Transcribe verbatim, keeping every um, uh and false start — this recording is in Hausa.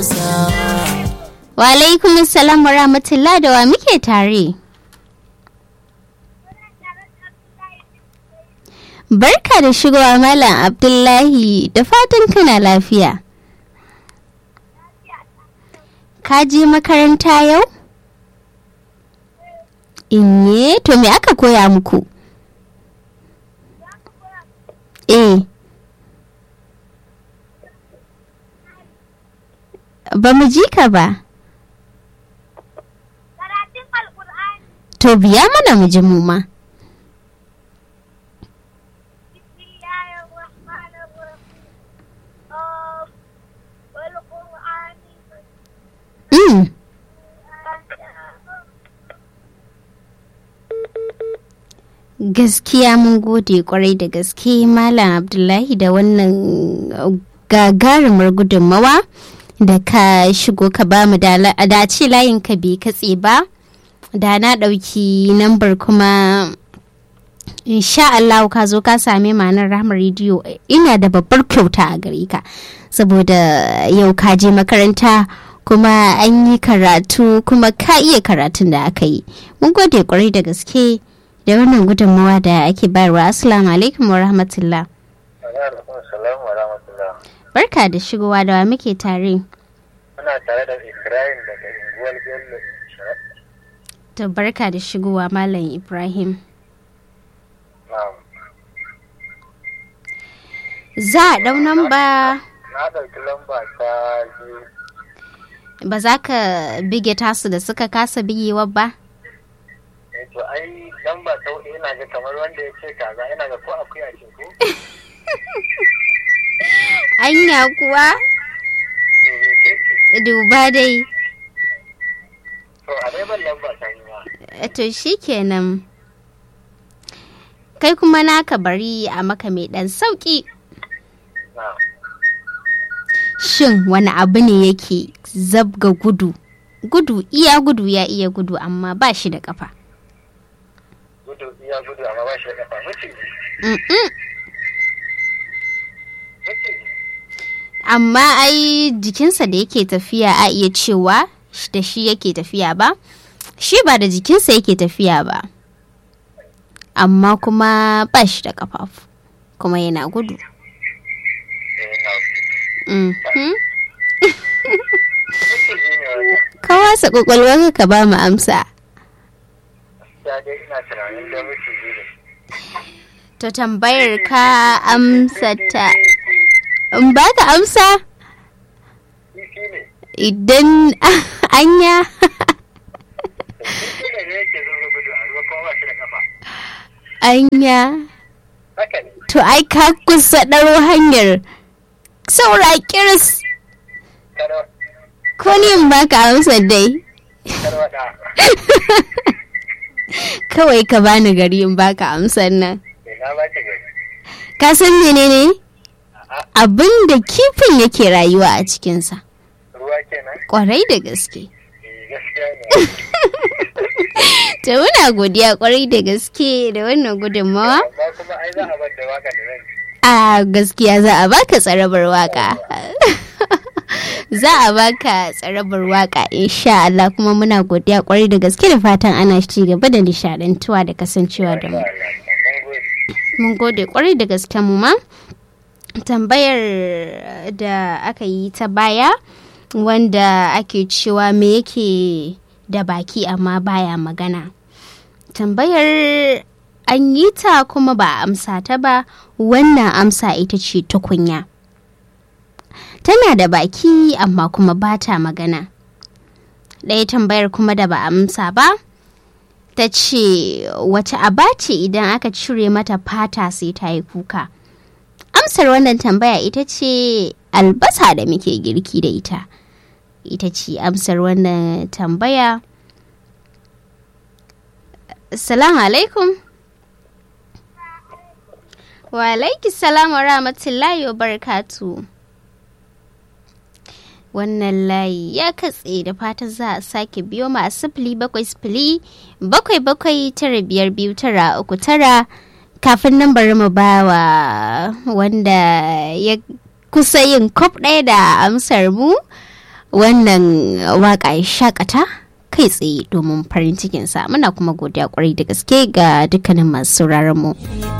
Wa alaikum assalam wa rahmatullah, da wa muke tare? Barka da shigowa Malam Abdullahi, da fatan kana lafiya. Ka je makaranta yau? Inye, to me aka koya muku? Eh. Ba mu ji ka ba. Karatun Alƙur'ani. To biya mana mu ji mu ma. Mm. Gaskiya mun gode kwarai da gaske Malam Abdullahi da wannan gagarumar gudunmawa da ka shigo ka ba mu da ce layin ka bai katse ba, da na ɗauki nambar kuma insha Allah ka zo ka same manar Rahama rediyo. Ina da babbar kyauta a gare ka saboda yau ka je makaranta kuma an yi karatu kuma ka iya karatun da aka yi. Mun gode kwarai da gaske da wannan gudunmawa da ake bayarwa. Assalamu alaikum wa rahmatullah. Barka da shigowa, da wa muke tare? Muna tare da Ibrahim daga unguwar Bello. To barka da shigowa Malam Ibrahim. Na'am. Za a ɗau namba. Na ɗauki lamba ta biyu. Ba za ka bige tasu da suka kasa bigewa ba? Eh to ai lamba ta hudu ina ga kamar wanda ya ce kaza, ina ga ko akuya ce ko? Anya kuwa? Duba dai. To a dai ban lamba ta yi ma. To shi kenan. Kai kuma naka bari a maka mai ɗan sauƙi. Na'am. Shin wani abu ne yake zabga gudu? Gudu iya gudu ya iya gudu amma ba shi da ƙafa. Gudu iya gudu amma ba shi da kafa. Maciji. Mm-mm. Maciji. Amma ai jikinsa da yake tafiya a iya cewa da shi yake tafiya ba? Shi ba da jikinsa yake tafiya ba. Amma kuma ba shi da ƙafafu. Kuma yana gudu. Eh na gudu. Mhm. Maciji ne wanda. Ka wasa ƙwaƙwalwarka ka ba mu amsa. Ya dai ina tunanin da maciji ne. To tambayar ka amsa ta. In ba ka amsa? Kifi ne. Idan anya. Kifi ne da yake zuwa gudu a ruwa kuma ba shi da kafa. Anya. Haka ne. To ai ka kusa ɗaro hanyar. Saura kiris. Karwa. Ko ni in ba ka amsa dai. Karwada. Kawai ka bani gari in ba ka amsar nan. Ina ba ki gari. Ka san menene? Abin da kifin yake rayuwa a cikinsa. Ruwa kenan. Kwarai da gaske. Eh gaskiya ne. To muna godiya kwarai da gaske da wannan gudunmawa. Amma kuma ai za a bar da waka da zan. A gaskiya za a baka tsarabar waka. Za a baka tsarabar waka insha Allah, kuma muna godiya kwarai da gaske da fatan ana ci gaba da nishadantuwa da kasancewa da mu. Mun gode kwarai da gaske mu ma. Tambayar da aka yi ta baya wanda ake cewa me yake da baki amma baya magana. Tambayar an yi ta kuma ba a amsa ta ba. Wannan amsa ita ce tukunya. Tana da baki amma kuma ba ta magana. Ɗaya tambayar kuma da ba a amsa ba ta ce wace aba ce idan aka cire mata fata sai ta yi kuka. Amsar wannan tambaya ita ce albasa da muke girki da ita. Ita ce amsar wannan tambaya. Assalamu alaikum. Wa alaiki salam wa rahmatullahi wa barakatu. Wannan layi ya katse, da fata za a sake biyo ma a sifili bakwai sifili bakwai bakwai tara biyar biyu tara uku tara. Kafin nan bari mu ba wa wanda ya kusa yin kwaf ɗaya da amsar mu. wannan waka ya shakata kai tsaye domin farin cikinsa. Muna kuma godiya kwarai da gaske ga dukkanin masu sauraron mu.